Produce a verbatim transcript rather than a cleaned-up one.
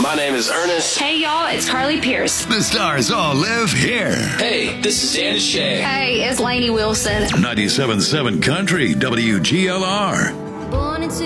My name is Ernest. Hey, y'all, it's Carly Pierce. The stars all live here. Hey, this is Dan Shay. Hey, it's Lainey Wilson. ninety-seven point seven Country, W G L R.